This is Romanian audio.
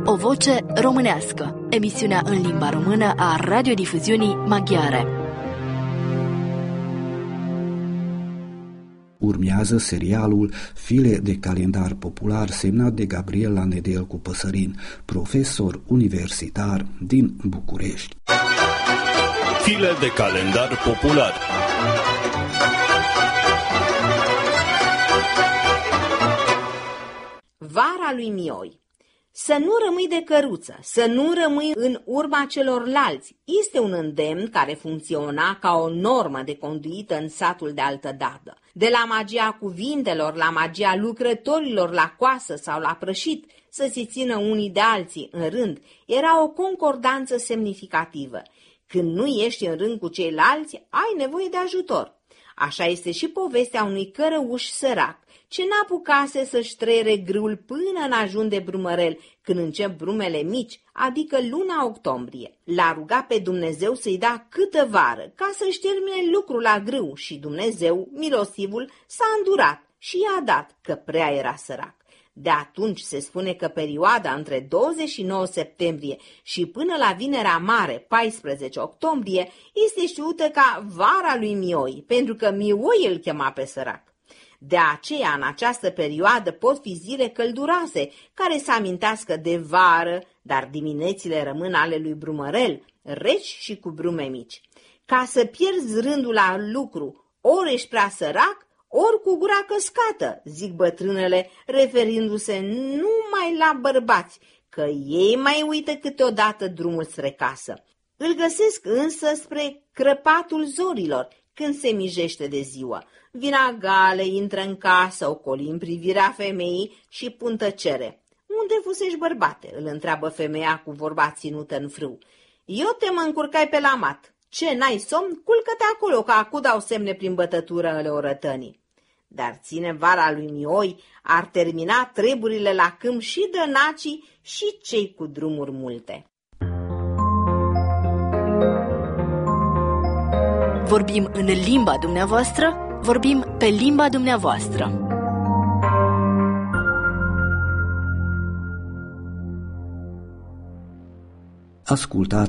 O voce românească, emisiunea în limba română a radiodifuziunii maghiare. Urmează serialul File de calendar popular semnat de Gabriela Nedelcu Păsărin, profesor universitar din București. File de calendar popular. Vara lui Mioi. Să nu rămâi de căruță, să nu rămâi în urma celorlalți, este un îndemn care funcționa ca o normă de conduită în satul de altădată. De la magia cuvintelor, la magia lucrătorilor la coasă sau la prășit, să se țină unii de alții în rând, era o concordanță semnificativă. Când nu ești în rând cu ceilalți, ai nevoie de ajutor. Așa este și povestea unui cărăuș sărac, ce n-apucase să-și trăiere grâul până în ajun de brumărel, când încep brumele mici, adică luna octombrie. L-a rugat pe Dumnezeu să-i da câtă vară, ca să-și termine lucrul la grâu și Dumnezeu, milostivul, s-a îndurat și i-a dat, că prea era sărac. De atunci se spune că perioada între 29 septembrie și până la Vinerea Mare, 14 octombrie, este știută ca vara lui Mioi, pentru că Mioi îl chema pe sărac. De aceea, în această perioadă pot fi zile călduroase, care să amintească de vară, dar diminețile rămân ale lui Brumărel, reci și cu brume mici. Ca să pierzi rândul la lucru, ori ești prea sărac, ori cu gura căscată, zic bătrânele, referindu-se numai la bărbați, că ei mai uită câteodată drumul spre casă. Îl găsesc însă spre crăpatul zorilor, când se mijește de ziua. Vina gale, intră în casă, ocoli în privirea femeii și pun tăcere. Unde fusești, bărbate?" îl întreabă femeia cu vorba ținută în frâu. Eu te mă încurcai pe la mat. Ce, n-ai somn? Culcă-te acolo, că acu dau semne prin bătătură ale orătănii." Dar ține vara lui Mioi, ar termina treburile la câmp și dănacii și cei cu drumuri multe. Vorbim în limba dumneavoastră, vorbim pe limba dumneavoastră. Ascultați